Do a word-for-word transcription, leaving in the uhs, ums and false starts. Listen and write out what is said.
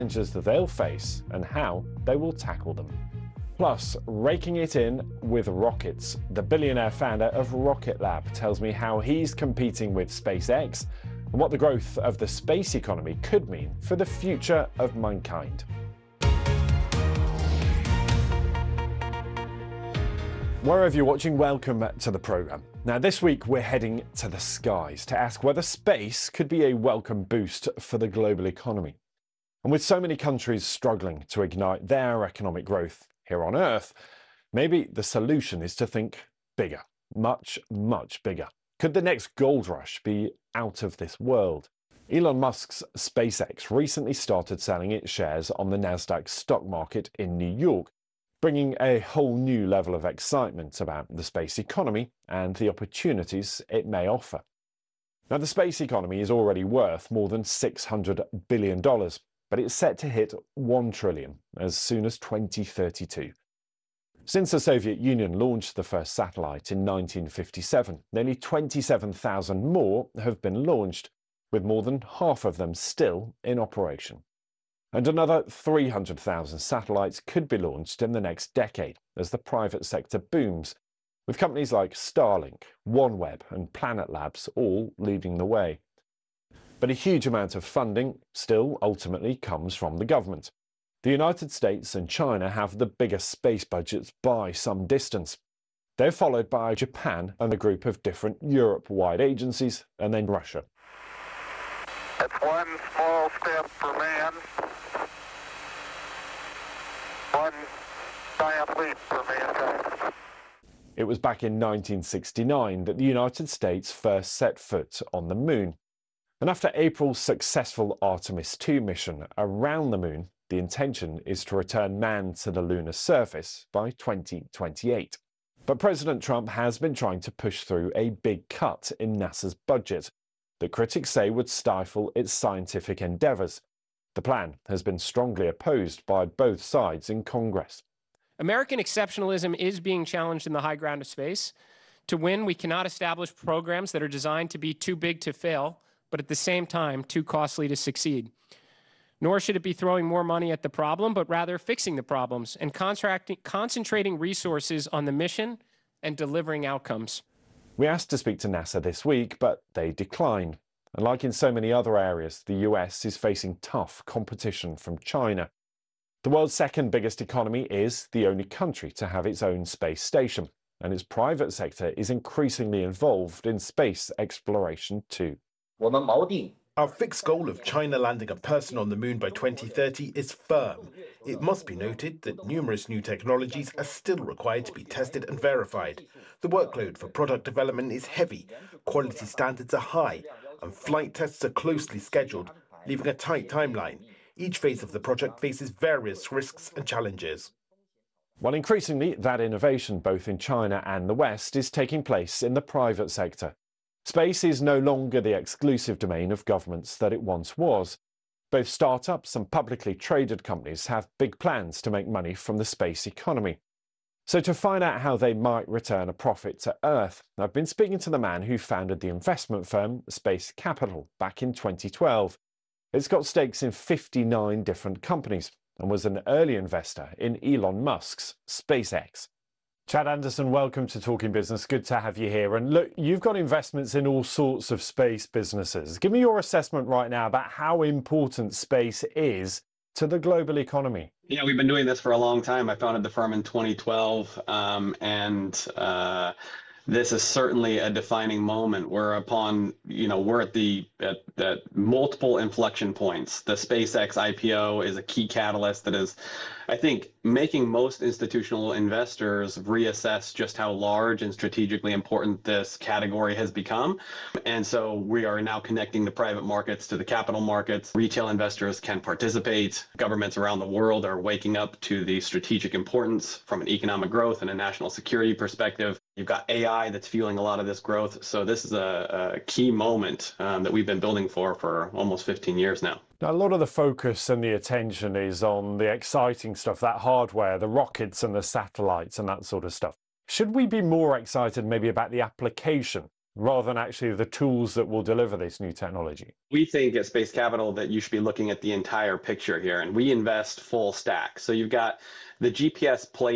challenges that they'll face and how they will tackle them. Plus, raking it in with rockets. The billionaire founder of Rocket Lab tells me how he's competing with SpaceX and what the growth of the space economy could mean for the future of mankind. Wherever you're watching, welcome to the programme. Now, this week we're heading to the skies to ask whether space could be a welcome boost for the global economy. And with so many countries struggling to ignite their economic growth here on Earth, maybe the solution is to think bigger, much, much bigger. Could the next gold rush be out of this world? Elon Musk's SpaceX recently started selling its shares on the Nasdaq stock market in New York, bringing a whole new level of excitement about the space economy and the opportunities it may offer. Now, the space economy is already worth more than six hundred billion dollars, but it's set to hit one trillion dollars as soon as twenty thirty-two. Since the Soviet Union launched the first satellite in nineteen fifty-seven, nearly twenty-seven thousand more have been launched, with more than half of them still in operation. And another three hundred thousand satellites could be launched in the next decade as the private sector booms, with companies like Starlink, OneWeb and Planet Labs all leading the way. But a huge amount of funding still ultimately comes from the government. The United States and China have the biggest space budgets by some distance. They're followed by Japan and a group of different Europe-wide agencies, and then Russia. It's one small step for man, one giant leap for mankind. It was back in nineteen sixty-nine that the United States first set foot on the moon. And after April's successful Artemis two mission around the moon, the intention is to return man to the lunar surface by twenty twenty-eight. But President Trump has been trying to push through a big cut in NASA's budget that critics say would stifle its scientific endeavours. The plan has been strongly opposed by both sides in Congress. American exceptionalism is being challenged in the high ground of space. To win, we cannot establish programs that are designed to be too big to fail, but at the same time, too costly to succeed. Nor should it be throwing more money at the problem, but rather fixing the problems and concentrating resources on the mission and delivering outcomes. We asked to speak to NASA this week, but they declined. And like in so many other areas, the U S is facing tough competition from China. The world's second biggest economy is the only country to have its own space station, and its private sector is increasingly involved in space exploration too. Our fixed goal of China landing a person on the moon by twenty thirty is firm. It must be noted that numerous new technologies are still required to be tested and verified. The workload for product development is heavy, quality standards are high, and flight tests are closely scheduled, leaving a tight timeline. Each phase of the project faces various risks and challenges. Well, increasingly, that innovation, both in China and the West, is taking place in the private sector. Space is no longer the exclusive domain of governments that it once was. Both startups and publicly traded companies have big plans to make money from the space economy. So to find out how they might return a profit to Earth, I've been speaking to the man who founded the investment firm Space Capital back in twenty twelve. It's got stakes in fifty-nine different companies and was an early investor in Elon Musk's SpaceX. Chad Anderson, welcome to Talking Business. Good to have you here. And look, you've got investments in all sorts of space businesses. Give me your assessment right now about how important space is to the global economy. Yeah, we've been doing this for a long time. I founded the firm in twenty twelve, um, and uh, this is certainly a defining moment. We're upon, you know, we're at the at, at multiple inflection points. The SpaceX I P O is a key catalyst that is, I think, making most institutional investors reassess just how large and strategically important this category has become. And so we are now connecting the private markets to the capital markets. Retail investors can participate. Governments around the world are waking up to the strategic importance from an economic growth and a national security perspective. You've got A I that's fueling a lot of this growth. So this is a, a key moment um, that we've been building for for almost fifteen years now. Now, a lot of the focus and the attention is on the exciting stuff, that hardware, the rockets and the satellites and that sort of stuff. Should we be more excited maybe about the application rather than actually the tools that will deliver this new technology? We think at Space Capital that you should be looking at the entire picture here, and we invest full stack. So you've got the G P S play